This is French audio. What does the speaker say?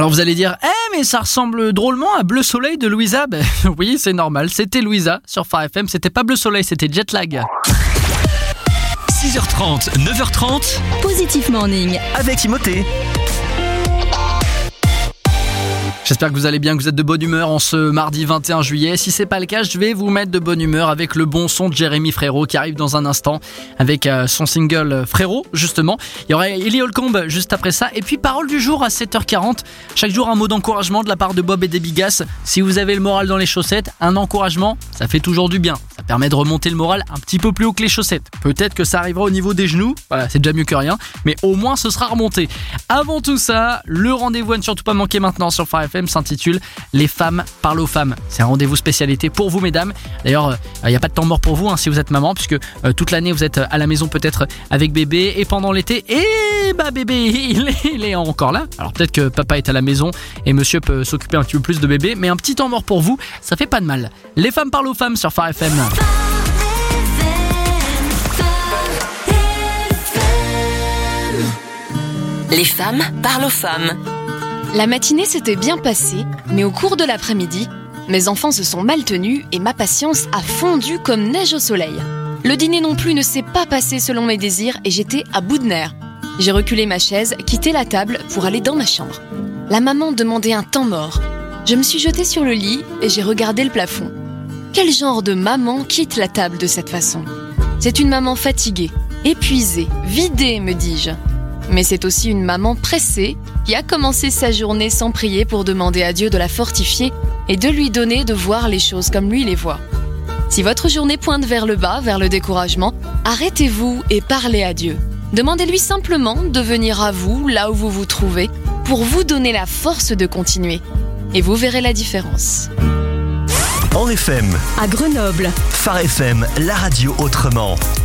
Alors vous allez dire, mais ça ressemble drôlement à Bleu Soleil de Louisa. Oui, c'est normal, c'était Louisa sur Phare FM, c'était pas Bleu Soleil, c'était Jetlag. 6h30, 9h30, Positif Morning. avec Timothée. J'espère que vous allez bien, que vous êtes de bonne humeur en ce mardi 21 juillet. Si c'est pas le cas, je vais vous mettre de bonne humeur avec le bon son de Jérémy Frérot qui arrive dans un instant avec son single Frérot, justement. Il y aura Ellie Holcomb juste après ça. Et puis parole du jour à 7h40. Chaque jour un mot d'encouragement de la part de Bob et des Bigas. Si vous avez le moral dans les chaussettes, un encouragement, ça fait toujours du bien. Ça permet de remonter le moral un petit peu plus haut que les chaussettes. Peut-être que ça arrivera au niveau des genoux. Voilà, c'est déjà mieux que rien. Mais au moins ce sera remonté. Avant tout ça, le rendez-vous à ne surtout pas manquer maintenant sur Phare FM s'intitule Les femmes parlent aux femmes. C'est un rendez-vous spécialité pour vous mesdames. D'ailleurs, il n'y a pas de temps mort pour vous si vous êtes maman, puisque toute l'année vous êtes à la maison peut-être avec bébé, et pendant l'été, bébé il est encore là. Alors peut-être que papa est à la maison et monsieur peut s'occuper un petit peu plus de bébé, mais un petit temps mort pour vous, ça fait pas de mal. Les femmes parlent aux femmes sur Phare FM. Les femmes parlent aux femmes. La matinée s'était bien passée, mais au cours de l'après-midi, mes enfants se sont mal tenus et ma patience a fondu comme neige au soleil. Le dîner non plus ne s'est pas passé selon mes désirs et j'étais à bout de nerfs. J'ai reculé ma chaise, quitté la table pour aller dans ma chambre. La maman demandait un temps mort. Je me suis jetée sur le lit et j'ai regardé le plafond. Quel genre de maman quitte la table de cette façon ? C'est une maman fatiguée, épuisée, vidée, me dis-je. Mais c'est aussi une maman pressée qui a commencé sa journée sans prier pour demander à Dieu de la fortifier et de lui donner de voir les choses comme lui les voit. Si votre journée pointe vers le bas, vers le découragement, arrêtez-vous et parlez à Dieu. Demandez-lui simplement de venir à vous, là où vous vous trouvez, pour vous donner la force de continuer. Et vous verrez la différence. En FM, À Grenoble, Phare FM, la radio autrement.